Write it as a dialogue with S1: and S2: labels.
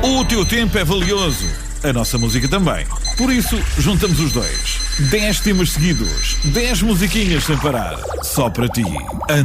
S1: O teu tempo é valioso, a nossa música também. Por isso, juntamos os dois. 10 temas seguidos, 10 musiquinhas sem parar, só para ti.